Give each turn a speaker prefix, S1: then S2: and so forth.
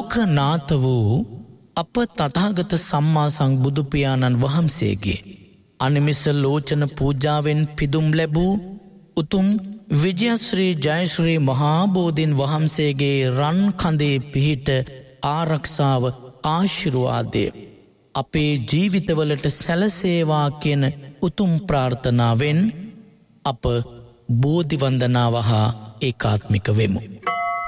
S1: ලෝකනාත වූ අප තථාගත සම්මා සම්බුදු පියාණන් වහන්සේගේ අනිමිස ලෝචන පූජාවෙන් පිදුම් ලැබූ උතුම් විජයශ්‍රී ජයශ්‍රී මහා බෝධීන් වහන්සේගේ රන් කඳේ පිහිට ආරක්ෂාව ආශිර්වාදය අපේ ජීවිතවලට සැලසේවා කියන උතුම් ප්‍රාර්ථනාවෙන් අප බෝධි වන්දනාව හා ඒකාත්මික වෙමු.